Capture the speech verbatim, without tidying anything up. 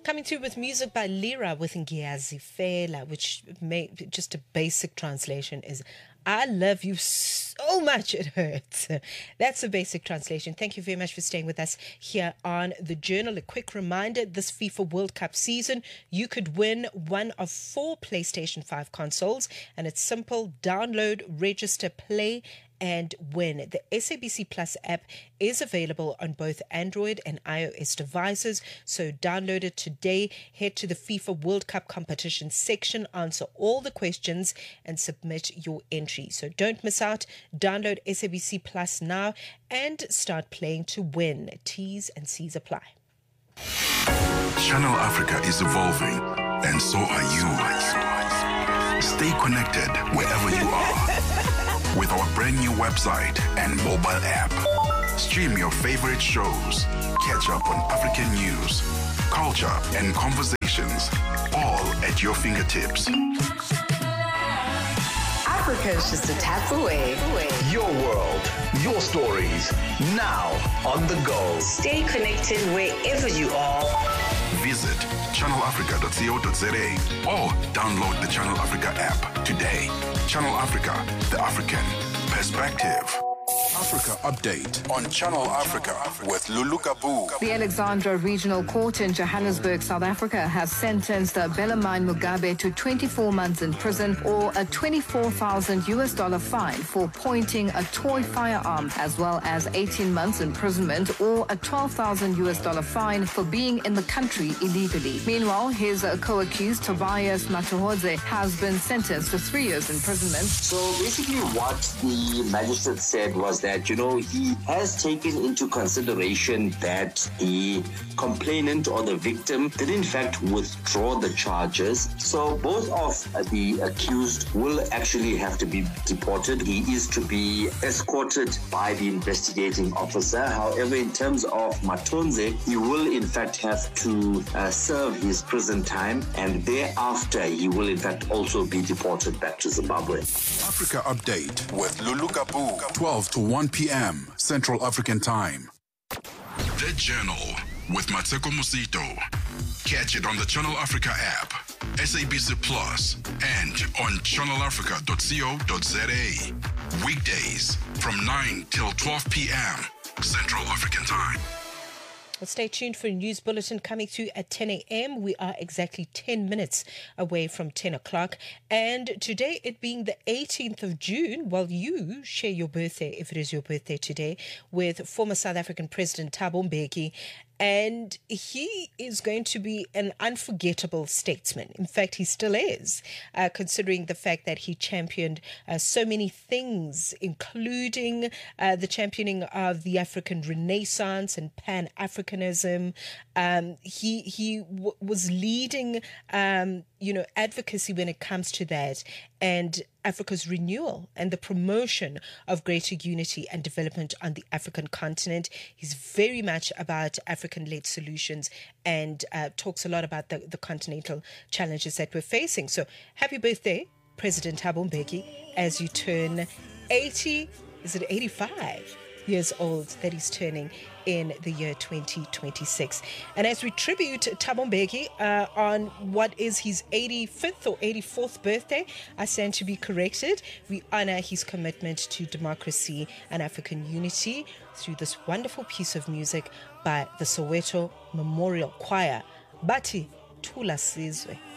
Coming through with music by Lira with Ngiyazi Fela, which may, just a basic translation is I love you so much it hurts. That's the basic translation. Thank you very much for staying with us here on The Journal. A quick reminder, this FIFA World Cup season, you could win one of four PlayStation five consoles, and it's simple. Download, register, play, and win. The S A B C Plus app is available on both Android and iOS devices, so download it today. Head to the FIFA World Cup competition section, answer all the questions, and submit your entry. So don't miss out. Download S A B C Plus now and start playing to win. T's and C's apply. Channel Africa is evolving, and so are you. Stay connected wherever you are with our brand new website and mobile app. Stream your favorite shows, catch up on African news, culture, and conversations, all at your fingertips. Africa is just a tap away. Your world, your stories, now on the go. Stay connected wherever you are. Visit channel africa dot co dot za or download the Channel Africa app today. Channel Africa, the African perspective. Africa Update on Channel Africa with Lulu Kabu. The Alexandra Regional Court in Johannesburg, South Africa, has sentenced Bellarmine Mugabe to twenty-four months in prison or a twenty-four thousand U S dollar fine for pointing a toy firearm, as well as eighteen months imprisonment or a twelve thousand U S dollar fine for being in the country illegally. Meanwhile, his uh, co-accused Tobias Matuhodze has been sentenced to three years imprisonment. So basically what the magistrate said was that, you know, he has taken into consideration that the complainant or the victim did in fact withdraw the charges. So both of the accused will actually have to be deported. He is to be escorted by the investigating officer. However, in terms of Matonze, he will in fact have to uh, serve his prison time, and thereafter he will in fact also be deported back to Zimbabwe. Africa Update with Lulu Kabu, twelve to one p.m. Central African Time. The Journal with Mateko Musito. Catch it on the Channel Africa app, S A B C Plus, and on channel africa dot co dot za. Weekdays from nine till twelve p.m. Central African Time. Well, stay tuned for a news bulletin coming through at ten a.m. We are exactly ten minutes away from ten o'clock. And today, it being the eighteenth of June, while you share your birthday, if it is your birthday today, with former South African President Thabo Mbeki. And he is going to be an unforgettable statesman. In fact, he still is, uh, considering the fact that he championed uh, so many things, including uh, the championing of the African Renaissance and Pan-Africanism. Um, he he w- was leading, um, you know, advocacy when it comes to that, and Africa's renewal and the promotion of greater unity and development on the African continent. He's very much about African-led solutions and uh, talks a lot about the, the continental challenges that we're facing. So happy birthday, President Thabo Mbeki, as you turn eighty, is it eighty-five years old that he's turning in the year twenty twenty-six. And as we tribute Thabo Mbeki uh, on what is his eighty-fifth or eighty-fourth birthday, I stand to be corrected, we honor his commitment to democracy and African unity through this wonderful piece of music by the Soweto Memorial Choir. Bati Tula Sizwe.